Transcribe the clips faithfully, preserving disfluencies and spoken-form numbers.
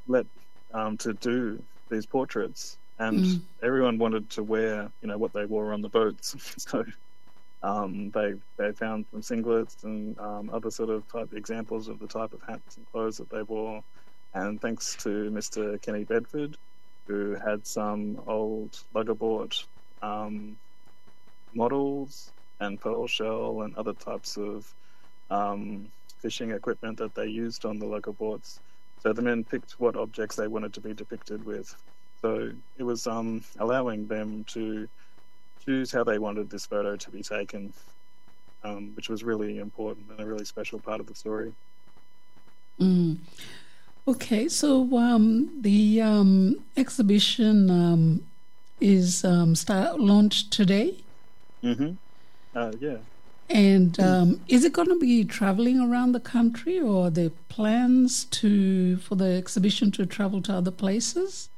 let um, to do these portraits, and Mm. everyone wanted to wear, you know, what they wore on the boats. So um, they they found some singlets and um, other sort of type examples of the type of hats and clothes that they wore. And thanks to Mister Kenny Bedford, who had some old luggerboard um, models and pearl shell and other types of um, fishing equipment that they used on the luggerboards. So the men picked what objects they wanted to be depicted with. So it was um, allowing them to choose how they wanted this photo to be taken, um, which was really important and a really special part of the story. Mm. Okay, so um, the um, exhibition um, is um, start launched today, Mm-hmm. Uh, yeah. and um, is it going to be traveling around the country, or are there plans to for the exhibition to travel to other places?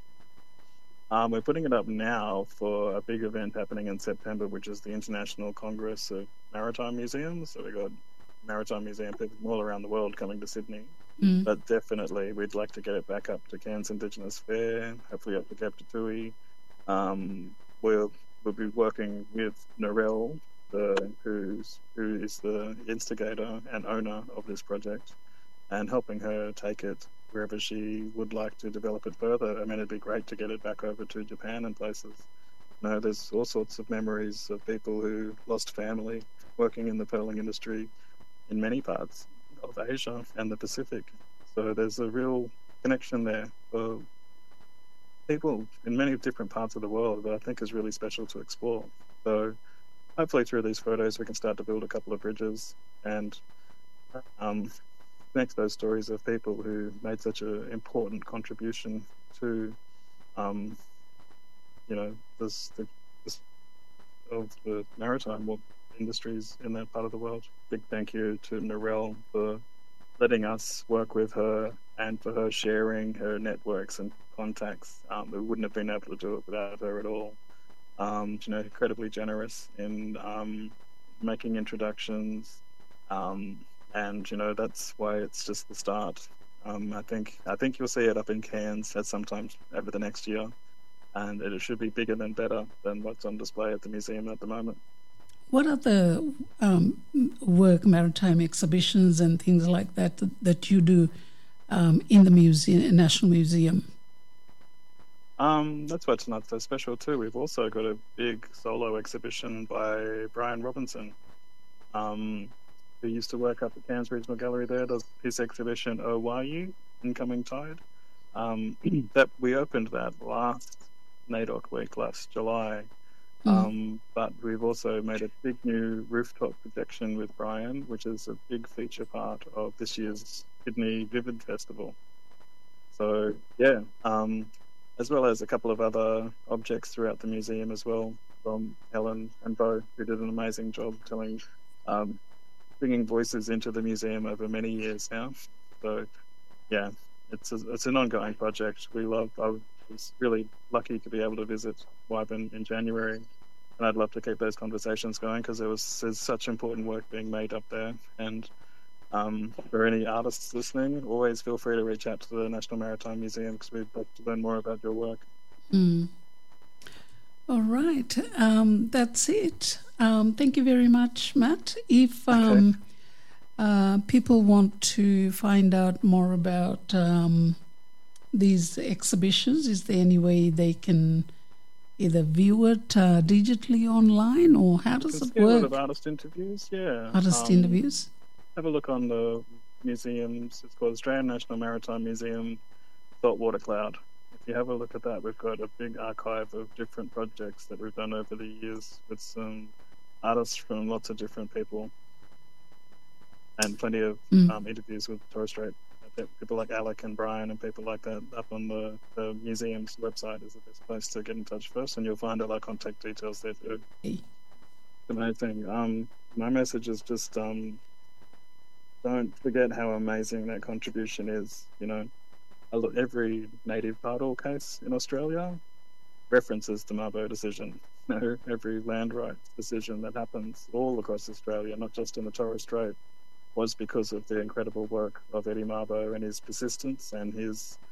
Um, we're putting it up now for a big event happening in September, which is the International Congress of Maritime Museums. So we've got maritime museum people from all around the world coming to Sydney. Mm. But definitely, we'd like to get it back up to Cairns Indigenous Fair, hopefully up to Cape Tatui. Um, we'll we'll be working with Narelle, the, who's who is the instigator and owner of this project, and helping her take it wherever she would like to develop it further. I mean, it'd be great to get it back over to Japan and places. You know, there's all sorts of memories of people who lost family working in the pearling industry in many parts of Asia and the Pacific. So there's a real connection there for people in many different parts of the world that I think is really special to explore. So hopefully through these photos we can start to build a couple of bridges and um, connect those stories of people who made such an important contribution to, um, you know, this, the, this of the maritime industries in that part of the world. Big thank you to Narelle for letting us work with her and for her sharing her networks and contacts. Um, we wouldn't have been able to do it without her at all. Um, you know, incredibly generous in um, making introductions, um, and you know that's why it's just the start. Um, I think I think you'll see it up in Cairns at sometimes over the next year, and it should be bigger and better than what's on display at the museum at the moment. What other um, work, maritime exhibitions and things like that that, that you do um, in the museum, National Museum? Um, that's why tonight's so special too. We've also got a big solo exhibition by Brian Robinson, um, who used to work up at Cairns Regional Gallery there, does his exhibition Owayu, Incoming Tide. Um, that we opened that last NAIDOC week, last July. Mm. Um, but we've also made a big new rooftop projection with Brian, which is a big feature part of this year's Sydney Vivid Festival. So, yeah, um, as well as a couple of other objects throughout the museum as well, from Helen and Bo, who did an amazing job telling, um, bringing voices into the museum over many years now. So, yeah, it's a, it's an ongoing project. We love. I was really lucky to be able to visit Wyburn in January, and I'd love to keep those conversations going because there was there's such important work being made up there. And um, for any artists listening, always feel free to reach out to the National Maritime Museum because we'd love to learn more about your work. Mm. All right, um, that's it. Um, thank you very much, Matt. If um, okay. uh, people want to find out more about um, these exhibitions, is there any way they can either view it uh, digitally online, or how does it work? A lot of artist interviews, yeah. Artist um, interviews. Have a look on the museums. It's called Australian National Maritime Museum Saltwater Cloud. If you have a look at that, we've got a big archive of different projects that we've done over the years with some artists from lots of different people, and plenty of mm. um, interviews with Torres Strait. People like Alec and Brian and people like that up on the, the museum's website is the best place to get in touch first, and you'll find all our contact details there too. Hey. The main thing, um, my message is just um, don't forget how amazing that contribution is. You know, every native title case in Australia references the Mabo decision. You know, every land rights decision that happens all across Australia, not just in the Torres Strait, was because of the incredible work of Eddie Mabo and his persistence and his